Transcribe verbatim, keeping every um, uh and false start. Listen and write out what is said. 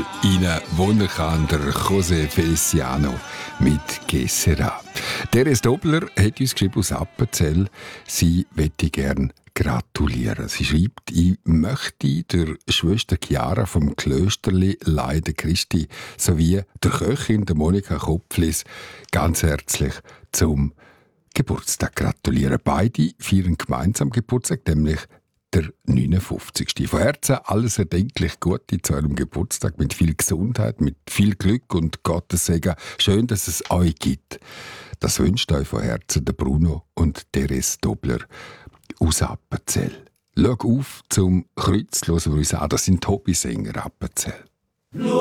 rein, wo er kann, der José Feliciano mit «Que sera». Teres Dobler hat uns geschrieben aus Appenzell, sie möchte gern gratulieren. Sie schreibt, ich möchte der Schwester Chiara vom Klösterli Leiden Christi sowie der Köchin der Monika Kopflis ganz herzlich zum Geburtstag gratulieren. Beide feiern gemeinsam Geburtstag, nämlich der neunundfünfzigste Von Herzen alles erdenklich Gute zu eurem Geburtstag, mit viel Gesundheit, mit viel Glück und Gottes Segen. Schön, dass es euch gibt. Das wünscht euch von Herzen der Bruno und Teres Dobler aus Appenzell. Schau auf zum Kreuz, hören wir uns an. Das sind Hobbysänger Appenzell.